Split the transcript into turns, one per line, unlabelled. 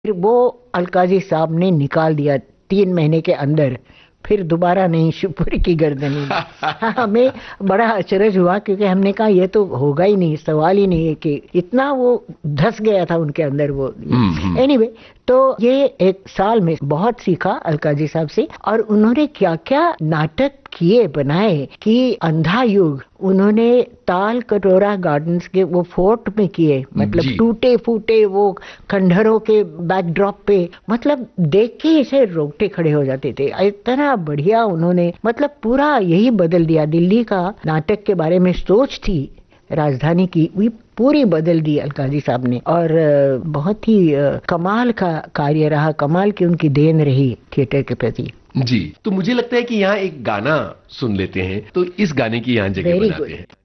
फिर वो अलकाजी साहब ने निकाल दिया 3 महीने के अंदर। फिर दोबारा नहीं शिवपुरी की गर्दन हिली। हमें बड़ा अचरज हुआ, क्योंकि हमने कहा ये तो होगा ही नहीं, सवाल ही नहीं है कि इतना वो धस गया था उनके अंदर वो। एनीवे, तो ये एक साल में बहुत सीखा अलकाजी साहब से। और उन्होंने क्या क्या नाटक किए बनाए कि अंधा युग उन्होंने ताल कटोरा गार्डन्स के वो फोर्ट में किए, मतलब
जी।
टूटे फूटे वो खंडहरों के बैकड्रॉप पे, मतलब देख के इसे रोंगटे खड़े हो जाते थे। इतना बढ़िया उन्होंने मतलब पूरा यही बदल दिया। दिल्ली का नाटक के बारे में सोच थी राजधानी की, वो पूरी बदल दी अलकाजी साहब ने। और बहुत ही कमाल का कार्य रहा, कमाल की उनकी देन रही थिएटर के प्रति।
जी, तो मुझे लगता है कि यहाँ एक गाना सुन लेते हैं, तो इस गाने की यहाँ जगह
वेरी
बनाते
गुड।
हैं।